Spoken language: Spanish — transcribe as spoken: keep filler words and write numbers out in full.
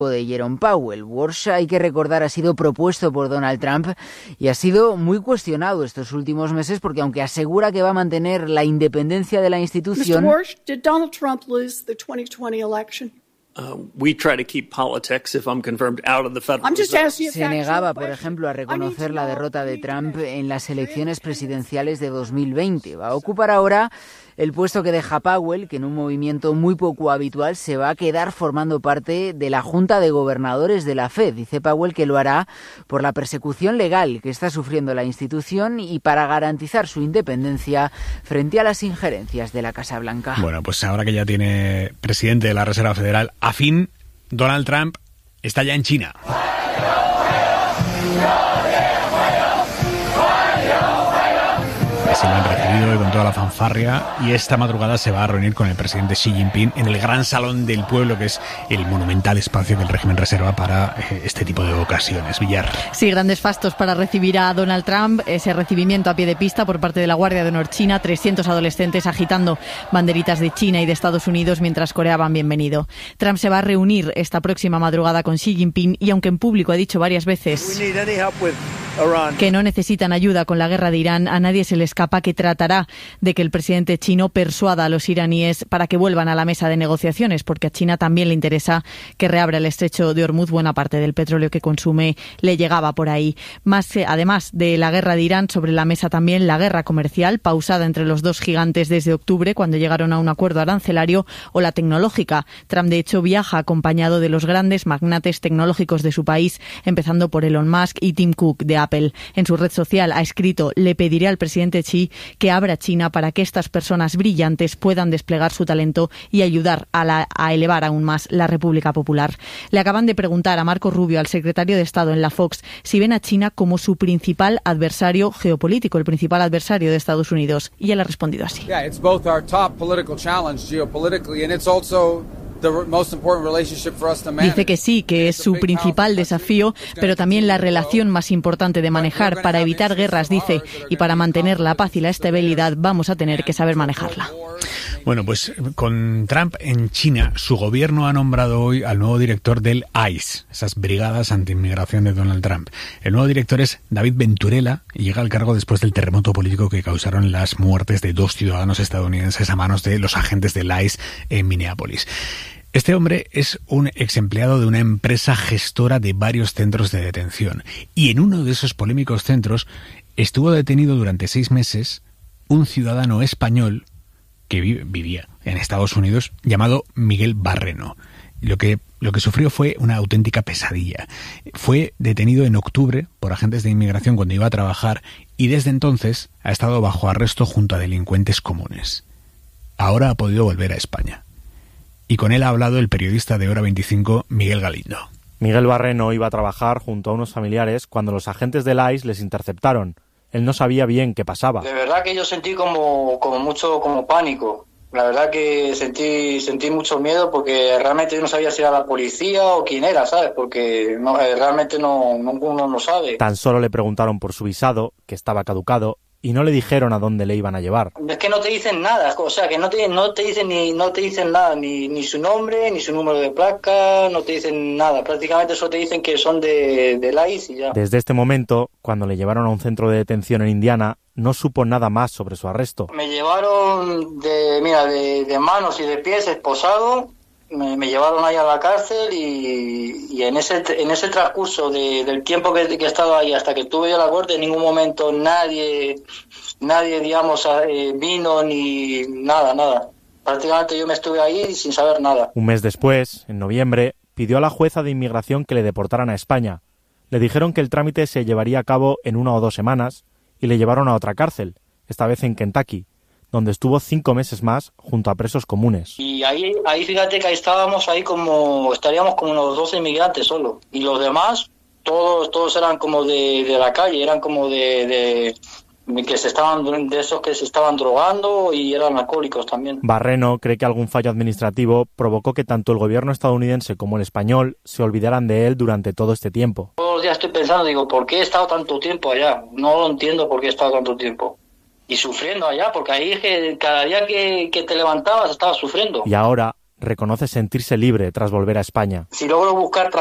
de Jerome Powell. Walsh, hay que recordar, ha sido propuesto por Donald Trump y ha sido muy cuestionado estos últimos meses porque aunque asegura que va a mantener la independencia de la institución... mister Walsh, did Donald Trump lose the twenty twenty election? Uh, we try to keep politics if I'm confirmed out of the Federal Reserve. Se negaba, por ejemplo, a reconocer la derrota de Trump en las elecciones presidenciales de dos mil veinte. Va a ocupar ahora el puesto que deja Powell, que en un movimiento muy poco habitual se va a quedar formando parte de la Junta de Gobernadores de la Fed. Dice Powell que lo hará por la persecución legal que está sufriendo la institución y para garantizar su independencia frente a las injerencias de la Casa Blanca. Bueno, pues ahora que ya tiene presidente de la Reserva Federal, a fin, Donald Trump está ya en China. Se lo han recibido con toda la fanfarria y esta madrugada se va a reunir con el presidente Xi Jinping en el Gran Salón del Pueblo, que es el monumental espacio que el régimen reserva para eh, este tipo de ocasiones. Villar. Sí, grandes fastos para recibir a Donald Trump, ese recibimiento a pie de pista por parte de la Guardia de Honor China, trescientos adolescentes agitando banderitas de China y de Estados Unidos mientras coreaban bienvenido. Trump se va a reunir esta próxima madrugada con Xi Jinping y aunque en público ha dicho varias veces que no necesitan ayuda con la guerra de Irán, a nadie se le escapa que tratará de que el presidente chino persuada a los iraníes para que vuelvan a la mesa de negociaciones, porque a China también le interesa que reabra el estrecho de Hormuz. Buena parte del petróleo que consume le llegaba por ahí. Más, eh, además de la guerra de Irán, sobre la mesa también la guerra comercial, pausada entre los dos gigantes desde octubre, cuando llegaron a un acuerdo arancelario, o la tecnológica. Trump, de hecho, viaja acompañado de los grandes magnates tecnológicos de su país, empezando por Elon Musk y Tim Cook de Apple. En su red social ha escrito: le pediré al presidente Xi que abra China para que estas personas brillantes puedan desplegar su talento y ayudar a, la, a elevar aún más la República Popular. Le acaban de preguntar a Marco Rubio, al secretario de Estado en la Fox, si ven a China como su principal adversario geopolítico, el principal adversario de Estados Unidos. Y él ha respondido así. Yeah, it's both our top political challenge geopolitically and it's also Dice que sí, que es su principal desafío, pero también la relación más importante de manejar. Para evitar guerras, dice, y para mantener la paz y la estabilidad vamos a tener que saber manejarla. Bueno, pues con Trump en China, su gobierno ha nombrado hoy al nuevo director del I C E, esas brigadas anti-inmigración de Donald Trump. El nuevo director es David Venturella y llega al cargo después del terremoto político que causaron las muertes de dos ciudadanos estadounidenses a manos de los agentes del I C E en Minneapolis. Este hombre es un ex empleado de una empresa gestora de varios centros de detención y en uno de esos polémicos centros estuvo detenido durante seis meses un ciudadano español que vive, vivía en Estados Unidos llamado Miguel Barreno. Lo que, lo que sufrió fue una auténtica pesadilla. Fue detenido en octubre por agentes de inmigración cuando iba a trabajar y desde entonces ha estado bajo arresto junto a delincuentes comunes. Ahora ha podido volver a España. Y con él ha hablado el periodista de Hora veinticinco, Miguel Galindo. Miguel Barreno iba a trabajar junto a unos familiares cuando los agentes del I C E les interceptaron. Él no sabía bien qué pasaba. De verdad que yo sentí como, como mucho como pánico. La verdad que sentí sentí mucho miedo porque realmente yo no sabía si era la policía o quién era, ¿sabes? Porque no, realmente no, no uno no sabe. Tan solo le preguntaron por su visado, que estaba caducado, y no le dijeron a dónde le iban a llevar. Es que no te dicen nada, o sea, que no te, no te dicen ni no te dicen nada, ni, ni su nombre, ni su número de placa, no te dicen nada. Prácticamente solo te dicen que son de, de la I C E y ya. Desde este momento, cuando le llevaron a un centro de detención en Indiana, no supo nada más sobre su arresto. Me llevaron de, mira, de, de manos y de pies esposado. Me, me llevaron ahí a la cárcel y, y en ese en ese transcurso de, del tiempo que, que he estado ahí hasta que estuve yo a la corte, en ningún momento nadie, nadie digamos, eh, vino ni nada, nada. Prácticamente yo me estuve ahí sin saber nada. Un mes después, en noviembre, pidió a la jueza de inmigración que le deportaran a España. Le dijeron que el trámite se llevaría a cabo en una o dos semanas y le llevaron a otra cárcel, esta vez en Kentucky, donde estuvo cinco meses más junto a presos comunes. Y ahí, ahí fíjate que ahí estábamos ahí como, estaríamos como unos doce inmigrantes solo. Y los demás, todos todos eran como de, de la calle, eran como de, de, que se estaban, de esos que se estaban drogando y eran alcohólicos también. Barreno cree que algún fallo administrativo provocó que tanto el gobierno estadounidense como el español se olvidaran de él durante todo este tiempo. Todos los días estoy pensando, digo, ¿por qué he estado tanto tiempo allá? No lo entiendo por qué he estado tanto tiempo. Y sufriendo allá, porque ahí es que cada día que, que te levantabas estabas sufriendo. Y ahora, reconoce sentirse libre tras volver a España. Si logro buscar